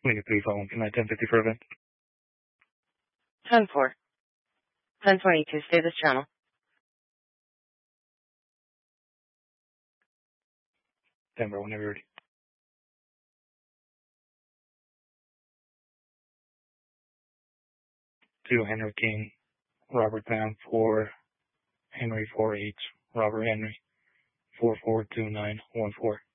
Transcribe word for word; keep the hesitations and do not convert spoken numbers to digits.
Will you please hold an identity for event? ten four. ten twenty-two, stay this channel. Denver, whenever you're ready. To Henry King, Robert Pound for Henry four H, Robert Henry, four four two nine one four.